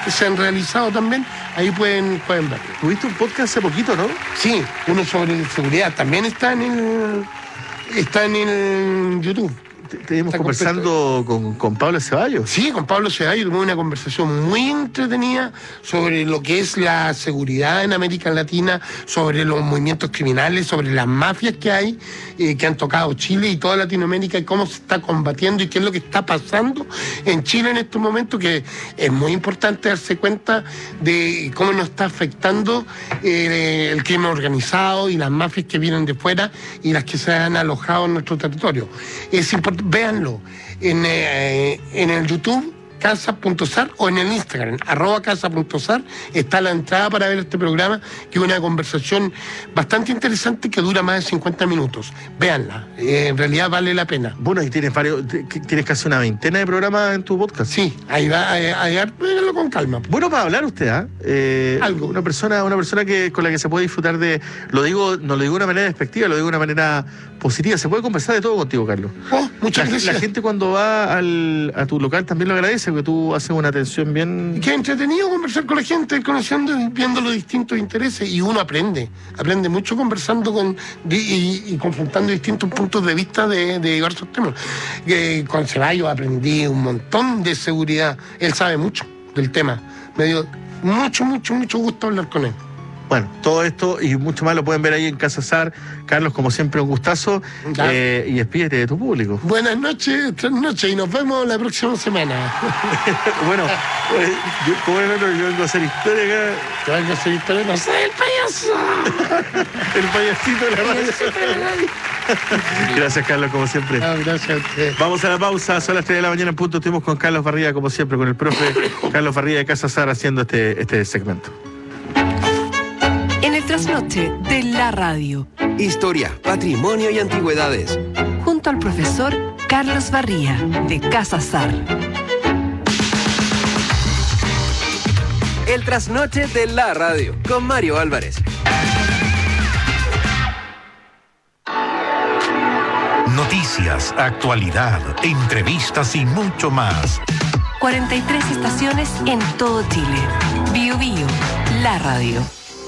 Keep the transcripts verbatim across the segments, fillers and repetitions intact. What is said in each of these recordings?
que se han realizado también, ahí pueden, pueden verlo. Tuviste un podcast hace poquito, ¿no? Sí, uno sobre seguridad, también está en el, está en el YouTube. Estuvimos conversando con, con Pablo Ceballos. Sí, con Pablo Ceballos tuvimos una conversación muy entretenida sobre lo que es la seguridad en América Latina, sobre los movimientos criminales, sobre las mafias que hay, eh, que han tocado Chile y toda Latinoamérica, y cómo se está combatiendo y qué es lo que está pasando en Chile en estos momentos, que es muy importante darse cuenta de cómo nos está afectando eh, el crimen organizado y las mafias que vienen de fuera y las que se han alojado en nuestro territorio. Es importante. Véanlo en, eh, en el YouTube, casa punto sar, o en el Instagram, arroba casa punto sar, está la entrada para ver este programa, que es una conversación bastante interesante que dura más de cincuenta minutos. Véanla, eh, en realidad vale la pena. Bueno, y tienes varios, tienes casi una veintena de programas en tu podcast. Sí, ahí va, ahí, ahí, véanlo con calma. Bueno, para hablar usted, ¿ah? ¿eh? Algo. Una persona, una persona que con la que se puede disfrutar de, lo digo, no lo digo de una manera despectiva, lo digo de una manera positiva. Se puede conversar de todo contigo, Carlos. Oh, muchas la, gracias. La gente cuando va al, a tu local también lo agradece, porque tú haces una atención bien... Y que es entretenido conversar con la gente, conociendo y viendo los distintos intereses, y uno aprende, aprende mucho conversando con y, y confrontando distintos puntos de vista de, de diversos temas. Eh, con Ceballos aprendí un montón de seguridad, él sabe mucho del tema, me dio mucho, mucho, mucho gusto hablar con él. Bueno, todo esto y mucho más lo pueden ver ahí en Casa Sar. Carlos, como siempre, un gustazo. Eh, y despídete de tu público. Buenas noches, buenas noches, y nos vemos la próxima semana. Bueno, eh, yo, como es otro, yo vengo a hacer historia acá. Yo vengo a hacer historia, no sé, el payaso. El payasito de la radio. Gracias, Carlos, como siempre. No, gracias a usted. Vamos a la pausa, son las tres de la mañana en punto. Estuvimos con Carlos Barría, como siempre, con el profe Carlos Barría de Casa Sar haciendo este, este segmento. En el trasnoche de la radio. Historia, patrimonio y antigüedades. Junto al profesor Carlos Barría de Casa Sar. El trasnoche de la radio con Mario Álvarez. Noticias, actualidad, entrevistas y mucho más. cuarenta y tres estaciones en todo Chile. Bio Bio, la radio.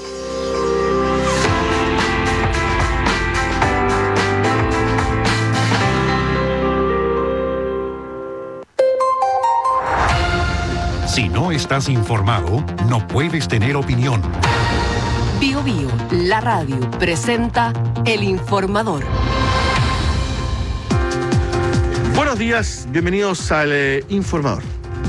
Si no estás informado, no puedes tener opinión. Bio Bio, la radio, presenta El Informador. Buenos días, bienvenidos al eh, Informador.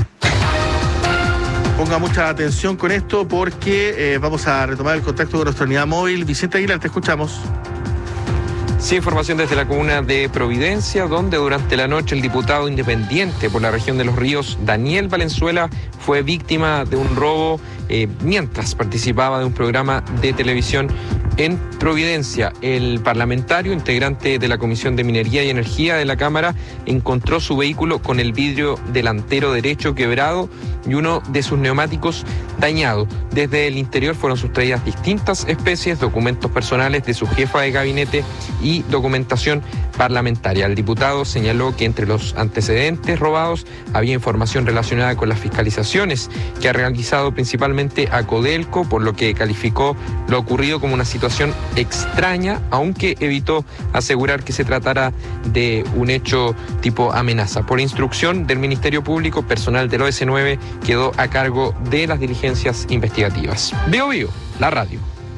Ponga mucha atención con esto porque eh, vamos a retomar el contacto con nuestra unidad móvil. Vicente Aguilar, te escuchamos. Sí, información desde la comuna de Providencia, donde durante la noche el diputado independiente por la región de Los Ríos, Daniel Valenzuela, fue víctima de un robo eh, mientras participaba de un programa de televisión en Providencia. El parlamentario, integrante de la Comisión de Minería y Energía de la Cámara, encontró su vehículo con el vidrio delantero derecho quebrado y uno de sus neumáticos dañado. Desde el interior fueron sustraídas distintas especies, documentos personales de su jefa de gabinete y documentación parlamentaria. El diputado señaló que entre los antecedentes robados había información relacionada con las fiscalizaciones que ha realizado principalmente a Codelco, por lo que calificó lo ocurrido como una situación extraña, aunque evitó asegurar que se tratara de un hecho tipo amenaza. Por instrucción del Ministerio Público, personal del O S nueve quedó a cargo de las diligencias investigativas. Bio Bio, la radio.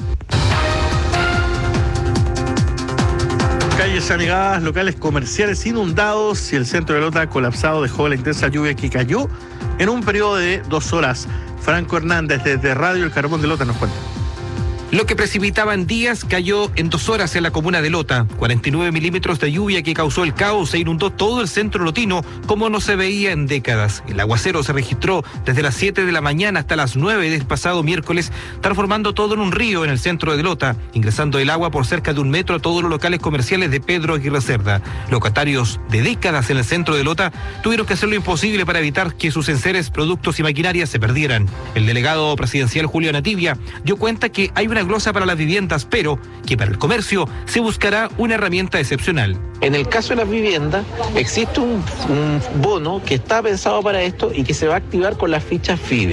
Calles anegadas, locales comerciales inundados y el centro de Lota colapsado dejó la intensa lluvia que cayó en un periodo de dos horas. Franco Hernández, desde Radio El Carbón de Lota, nos cuenta. Lo que precipitaba en días cayó en dos horas en la comuna de Lota. cuarenta y nueve milímetros de lluvia que causó el caos e inundó todo el centro lotino como no se veía en décadas. El aguacero se registró desde las siete de la mañana hasta las nueve del pasado miércoles, transformando todo en un río en el centro de Lota, ingresando el agua por cerca de un metro a todos los locales comerciales de Pedro Aguirre Cerda. Locatarios de décadas en el centro de Lota tuvieron que hacer lo imposible para evitar que sus enseres, productos y maquinarias se perdieran. El delegado presidencial Julio Anativia dio cuenta que hay una glosa para las viviendas, pero que para el comercio se buscará una herramienta excepcional. En el caso de las viviendas, existe un, un bono que está pensado para esto y que se va a activar con las fichas FIDE.